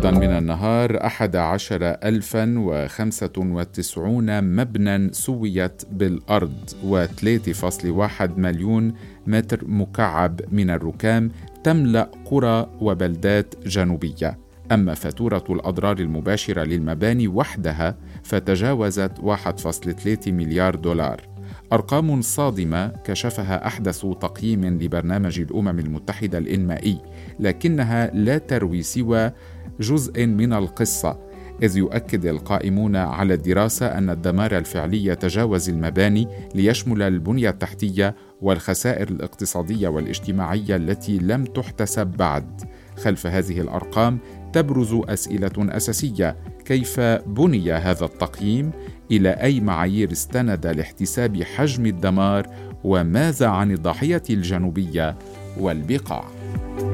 أيضا من النهار 11,095 مبنى سويت بالأرض و3.1 مليون متر مكعب من الركام تملأ قرى وبلدات جنوبية. أما فاتورة الأضرار المباشرة للمباني وحدها فتجاوزت 1.3 مليار دولار. أرقام صادمة كشفها أحدث تقييم لبرنامج الأمم المتحدة الإنمائي، لكنها لا تروي سوى جزء من القصة، إذ يؤكد القائمون على الدراسة أن الدمار الفعلي يتجاوز المباني ليشمل البنية التحتية والخسائر الاقتصادية والاجتماعية التي لم تحتسب بعد. خلف هذه الأرقام تبرز أسئلة أساسية: كيف بني هذا التقييم؟ إلى أي معايير استند لاحتساب حجم الدمار؟ وماذا عن الضاحية الجنوبية والبقاع؟